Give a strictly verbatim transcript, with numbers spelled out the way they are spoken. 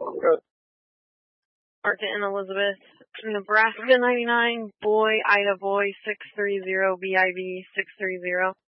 Market and Elizabeth, Nebraska ninety-nine, boy, Ida boy, six three zero, B I B, six three zero.